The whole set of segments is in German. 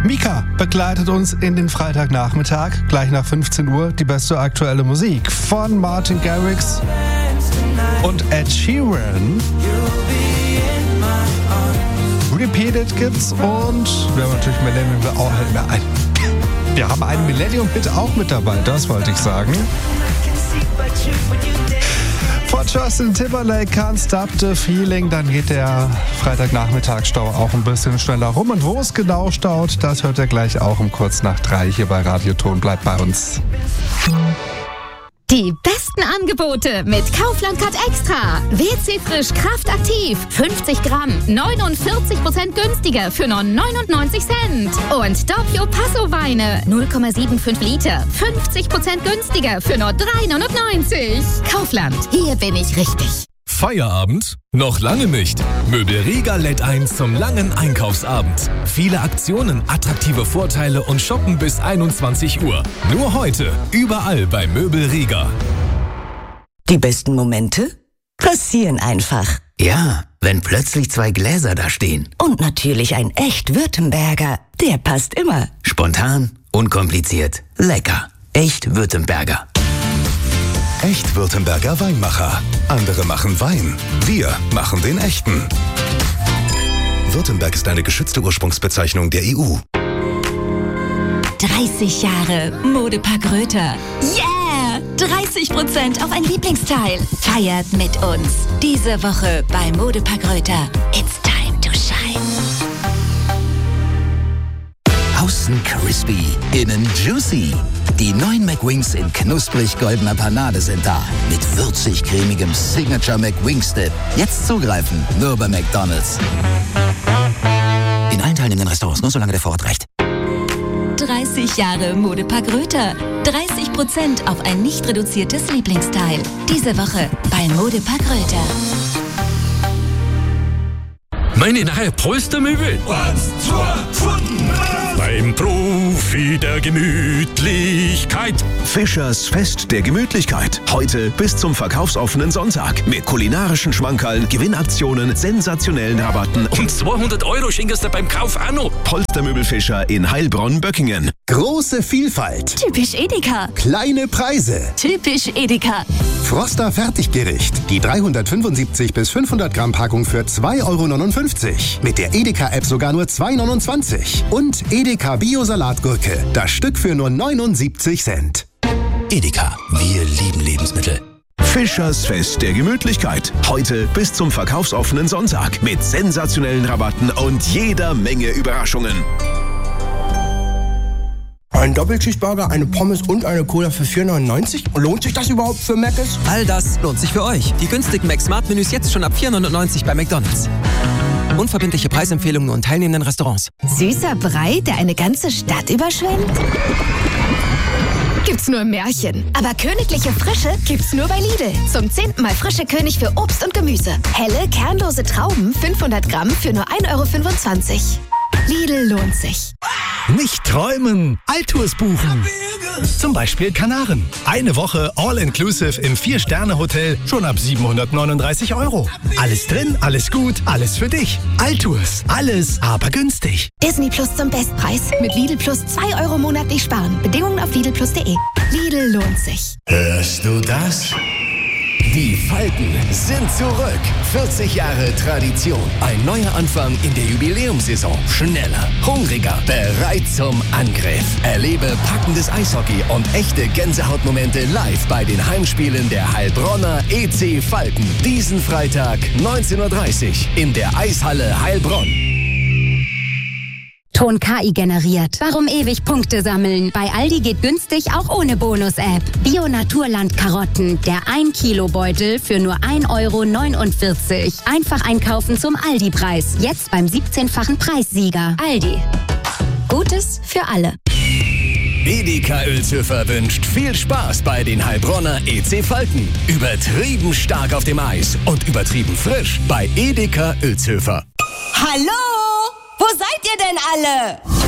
Mika begleitet uns in den Freitagnachmittag, gleich nach 15 Uhr, die beste aktuelle Musik von Martin Garrix und Ed Sheeran. Repeated gibt's und wir haben natürlich wir haben einen Millennium-Hit auch mit dabei, das wollte ich sagen. Von Justin Timberlake, Can't Stop the Feeling. Dann geht der Freitagnachmittagsstau auch ein bisschen schneller rum. Und wo es genau staut, das hört ihr gleich auch um kurz nach 3 hier bei Radioton. Bleibt bei uns. Die besten Angebote mit Kaufland Cut Extra. WC Frisch Kraftaktiv. 50 Gramm. 49% günstiger für nur 99 Cent. Und Doppio Passo Weine. 0,75 Liter. 50% günstiger für nur 3,99. Kaufland. Hier bin ich richtig. Feierabend? Noch lange nicht. Möbel Riga lädt ein zum langen Einkaufsabend. Viele Aktionen, attraktive Vorteile und shoppen bis 21 Uhr. Nur heute, überall bei Möbel Riga. Die besten Momente passieren einfach. Ja, wenn plötzlich 2 Gläser da stehen. Und natürlich ein echt Württemberger. Der passt immer. Spontan, unkompliziert, lecker. Echt Württemberger. Echt Württemberger Weinmacher. Andere machen Wein. Wir machen den echten. Württemberg ist eine geschützte Ursprungsbezeichnung der EU. 30 Jahre Modepark Röther. Yeah! 30% auf ein Lieblingsteil. Feiert mit uns. Diese Woche bei Modepark Röther. It's time to shine. Außen crispy, innen juicy. Die neuen McWings in knusprig-goldener Panade sind da. Mit würzig-cremigem Signature McWings-Dip. Jetzt zugreifen, nur bei McDonald's. In allen teilnehmenden Restaurants, nur solange der Vorrat reicht. 30 Jahre Modepark Röther. 30% auf ein nicht reduziertes Lieblingsteil. Diese Woche bei Modepark Röther. Meine neue Polstermöbel. Beim Profi der Gemütlichkeit. Fischers Fest der Gemütlichkeit. Heute bis zum verkaufsoffenen Sonntag. Mit kulinarischen Schmankerln, Gewinnaktionen, sensationellen Rabatten Und 200 € schenkst du beim Kauf auch noch. Polstermöbel Fischer in Heilbronn-Böckingen. Große Vielfalt. Typisch Edeka. Kleine Preise. Typisch Edeka. Froster Fertiggericht. Die 375 bis 500 Gramm Packung für 2,59 €. Mit der Edeka-App sogar nur 2,29 €. Und Edeka Bio-Salatgurke. Das Stück für nur 79 Cent. Edeka, wir lieben Lebensmittel. Fischers Fest der Gemütlichkeit. Heute bis zum verkaufsoffenen Sonntag. Mit sensationellen Rabatten und jeder Menge Überraschungen. Ein Doppelcheeseburger, eine Pommes und eine Cola für 4,99 €? Lohnt sich das überhaupt für Mc's? All das lohnt sich für euch. Die günstigen Mac-Smart-Menüs jetzt schon ab 4,99 € bei McDonald's. Unverbindliche Preisempfehlungen nur in teilnehmenden Restaurants. Süßer Brei, der eine ganze Stadt überschwemmt? Gibt's nur im Märchen. Aber königliche Frische gibt's nur bei Lidl. Zum 10. Mal frische König für Obst und Gemüse. Helle, kernlose Trauben, 500 Gramm für nur 1,25 €. Lidl lohnt sich. Nicht träumen, Altours buchen. Zum Beispiel Kanaren. Eine Woche All-Inclusive im 4-Sterne-Hotel schon ab 739 €. Alles drin, alles gut, alles für dich. Altours, alles aber günstig. Disney Plus zum Bestpreis. Mit Lidl Plus 2 € monatlich sparen. Bedingungen auf lidlplus.de. Lidl lohnt sich. Hörst du das? Die Falken sind zurück. 40 Jahre Tradition. Ein neuer Anfang in der Jubiläumssaison. Schneller, hungriger, bereit zum Angriff. Erlebe packendes Eishockey und echte Gänsehautmomente live bei den Heimspielen der Heilbronner EC Falken. Diesen Freitag 19:30 Uhr in der Eishalle Heilbronn. Ton KI generiert. Warum ewig Punkte sammeln? Bei Aldi geht günstig auch ohne Bonus-App. Bio-Naturland-Karotten. Der 1-Kilo-Beutel für nur 1,49 €. Einfach einkaufen zum Aldi-Preis. Jetzt beim 17-fachen Preissieger. Aldi. Gutes für alle. Edeka Uelzhöfer wünscht viel Spaß bei den Heilbronner EC Falken. Übertrieben stark auf dem Eis und übertrieben frisch bei Edeka Uelzhöfer. Hallo? Wo seid ihr denn alle? Am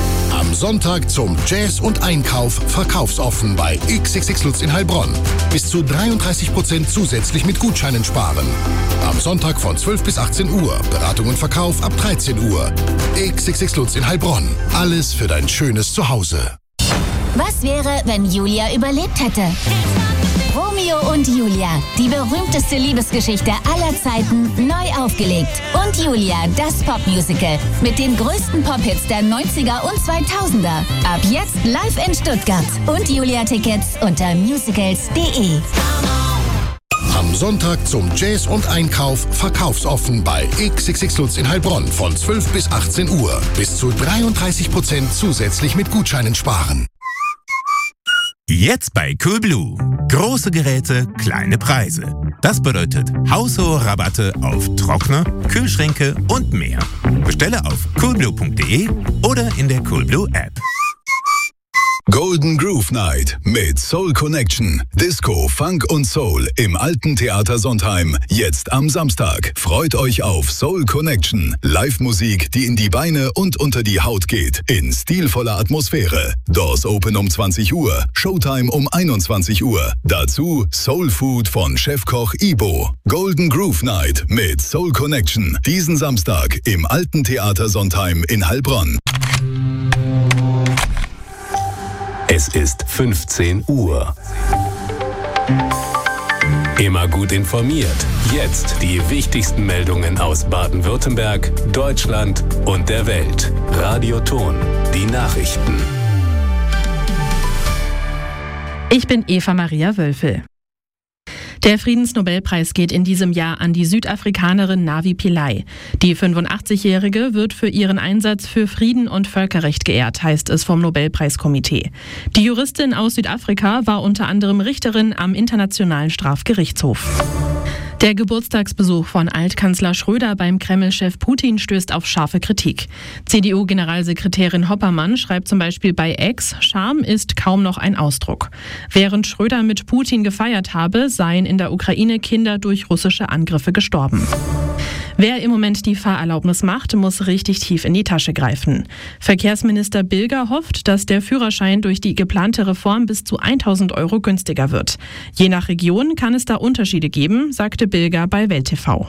Am Sonntag zum Jazz und Einkauf verkaufsoffen bei XXX Lutz in Heilbronn. Bis zu 33% zusätzlich mit Gutscheinen sparen. Am Sonntag von 12 bis 18 Uhr. Beratung und Verkauf ab 13 Uhr. XXX Lutz in Heilbronn. Alles für dein schönes Zuhause. Was wäre, wenn Julia überlebt hätte? Romeo und Julia, die berühmteste Liebesgeschichte aller Zeiten, neu aufgelegt. Und Julia, das Popmusical mit den größten Pop-Hits der 90er und 2000er. Ab jetzt live in Stuttgart. Und Julia-Tickets unter musicals.de. Am Sonntag zum Jazz und Einkauf verkaufsoffen bei XXX Lutz in Heilbronn von 12 bis 18 Uhr. Bis zu 33% zusätzlich mit Gutscheinen sparen. Jetzt bei Coolblue. Große Geräte, kleine Preise. Das bedeutet haushohe Rabatte auf Trockner, Kühlschränke und mehr. Bestelle auf coolblue.de oder in der Coolblue App. Golden Groove Night mit Soul Connection. Disco, Funk und Soul im Alten Theater Sontheim. Jetzt am Samstag. Freut euch auf Soul Connection. Live-Musik, die in die Beine und unter die Haut geht. In stilvoller Atmosphäre. Doors Open um 20 Uhr. Showtime um 21 Uhr. Dazu Soul Food von Chefkoch Ibo. Golden Groove Night mit Soul Connection. Diesen Samstag im Alten Theater Sontheim in Heilbronn. Es ist 15 Uhr. Immer gut informiert. Jetzt die wichtigsten Meldungen aus Baden-Württemberg, Deutschland und der Welt. Radio Ton, die Nachrichten. Ich bin Eva Maria Wölfel. Der Friedensnobelpreis geht in diesem Jahr an die Südafrikanerin Navi Pillay. Die 85-Jährige wird für ihren Einsatz für Frieden und Völkerrecht geehrt, heißt es vom Nobelpreiskomitee. Die Juristin aus Südafrika war unter anderem Richterin am Internationalen Strafgerichtshof. Der Geburtstagsbesuch von Altkanzler Schröder beim Kreml-Chef Putin stößt auf scharfe Kritik. CDU-Generalsekretärin Hoppermann schreibt zum Beispiel bei X, Scham ist kaum noch ein Ausdruck. Während Schröder mit Putin gefeiert habe, seien in der Ukraine Kinder durch russische Angriffe gestorben. Wer im Moment die Fahrerlaubnis macht, muss richtig tief in die Tasche greifen. Verkehrsminister Bilger hofft, dass der Führerschein durch die geplante Reform bis zu 1.000 € günstiger wird. Je nach Region kann es da Unterschiede geben, sagte Bilger bei Welt TV.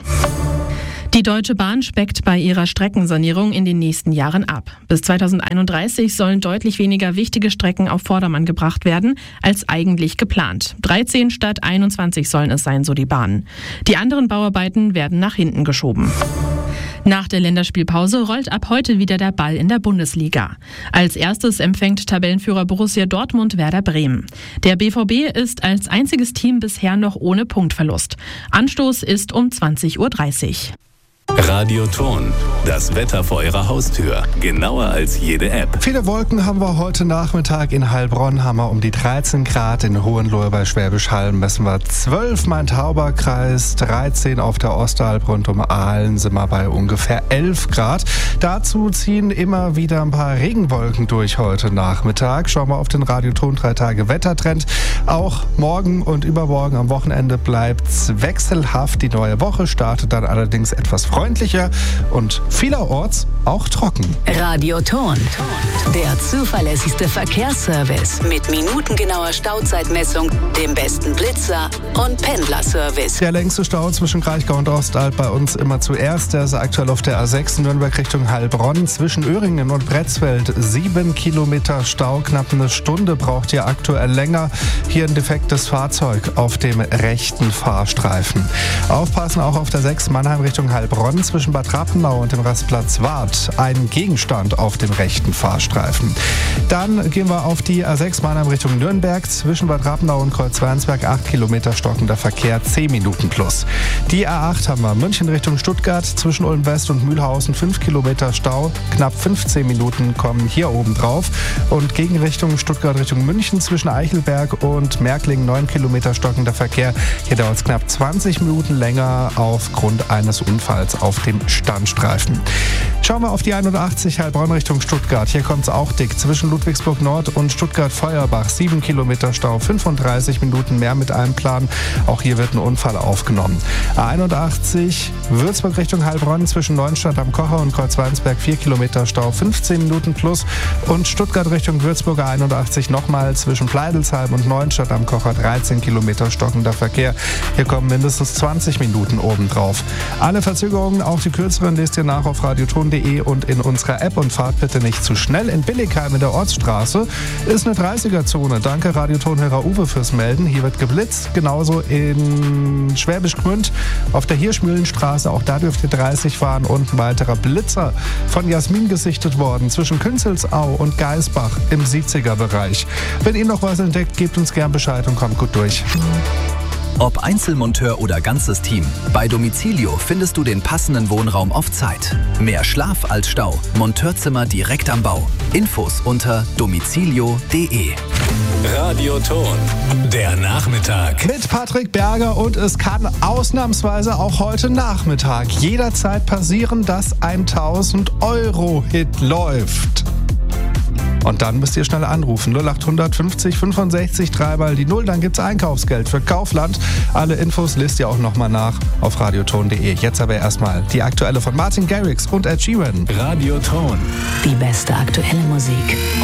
Die Deutsche Bahn speckt bei ihrer Streckensanierung in den nächsten Jahren ab. Bis 2031 sollen deutlich weniger wichtige Strecken auf Vordermann gebracht werden, als eigentlich geplant. 13 statt 21 sollen es sein, so die Bahn. Die anderen Bauarbeiten werden nach hinten geschoben. Nach der Länderspielpause rollt ab heute wieder der Ball in der Bundesliga. Als erstes empfängt Tabellenführer Borussia Dortmund Werder Bremen. Der BVB ist als einziges Team bisher noch ohne Punktverlust. Anstoß ist um 20:30 Uhr. Radio Ton, das Wetter vor Ihrer Haustür. Genauer als jede App. Viele Wolken haben wir heute Nachmittag. In Heilbronn haben wir um die 13 Grad. In Hohenlohe bei Schwäbisch Hall messen wir 12. Main-Tauber-Kreis, 13 auf der Ostalb. Rund um Aalen sind wir bei ungefähr 11 Grad. Dazu ziehen immer wieder ein paar Regenwolken durch heute Nachmittag. Schauen wir auf den Radio Ton 3 Tage Wettertrend. Auch morgen und übermorgen am Wochenende bleibt's wechselhaft. Die neue Woche startet dann allerdings etwas freundlicher und vielerorts auch trocken. Radio Ton, der zuverlässigste Verkehrsservice mit minutengenauer Stauzeitmessung, dem besten Blitzer und Pendlerservice. Der längste Stau zwischen Kraichgau und Ostalb bei uns immer zuerst. Der ist aktuell auf der A6 Nürnberg Richtung Heilbronn. Zwischen Öhringen und Bretzfeld 7 Kilometer Stau. Knapp eine Stunde braucht ihr aktuell länger. Hier ein defektes Fahrzeug auf dem rechten Fahrstreifen. Aufpassen auch auf der 6 Mannheim Richtung Heilbronn. Zwischen Bad Rappenau und dem Rastplatz Wart ein Gegenstand auf dem rechten Fahrstreifen. Dann gehen wir auf die A6 Mannheim Richtung Nürnberg. Zwischen Bad Rappenau und Kreuzwernsberg 8 Kilometer stockender Verkehr, 10 Minuten plus. Die A8 haben wir München Richtung Stuttgart. Zwischen Ulm West und Mühlhausen 5 Kilometer Stau. Knapp 15 Minuten kommen hier oben drauf. Und Gegenrichtung Stuttgart Richtung München zwischen Eichelberg und Märklingen 9 Kilometer stockender Verkehr. Hier dauert es knapp 20 Minuten länger aufgrund eines Unfalls auf dem Standstreifen. Schauen wir auf die 81 Heilbronn Richtung Stuttgart. Hier kommt es auch dick. Zwischen Ludwigsburg Nord und Stuttgart-Feuerbach 7 Kilometer Stau, 35 Minuten mehr mit einem Plan. Auch hier wird ein Unfall aufgenommen. A81 Würzburg Richtung Heilbronn zwischen Neuenstadt am Kocher und Kreuzweinsberg 4 Kilometer Stau, 15 Minuten plus. Und Stuttgart Richtung Würzburger 81 nochmal zwischen Pleidelsheim und Neuenstadt am Kocher 13 Kilometer stockender Verkehr. Hier kommen mindestens 20 Minuten obendrauf. Alle Verzögerungen, auch die kürzeren, lest ihr nach auf radioton.de und in unserer App und fahrt bitte nicht zu schnell. In Billigheim in der Ortsstraße ist eine 30er-Zone. Danke Radiotonhörer Uwe fürs Melden. Hier wird geblitzt. Genauso in Schwäbisch Gmünd auf der Hirschmühlenstraße. Auch da dürft ihr 30 fahren. Und ein weiterer Blitzer von Jasmin gesichtet worden zwischen Künzelsau und Geisbach im 70er-Bereich. Wenn ihr noch was entdeckt, gebt uns gern Bescheid und kommt gut durch. Ob Einzelmonteur oder ganzes Team, bei Domicilio findest du den passenden Wohnraum auf Zeit. Mehr Schlaf als Stau. Monteurzimmer direkt am Bau. Infos unter domicilio.de. Radioton, der Nachmittag. Mit Patrick Berger und es kann ausnahmsweise auch heute Nachmittag jederzeit passieren, dass ein 1000-Euro-Hit läuft. Und dann müsst ihr schnell anrufen. 0800 50 65 3 mal die 0. Dann gibt's Einkaufsgeld für Kaufland. Alle Infos lest ihr auch nochmal nach auf radioton.de. Jetzt aber erstmal die aktuelle von Martin Garrix und Ed Sheeran. Radioton. Die beste aktuelle Musik.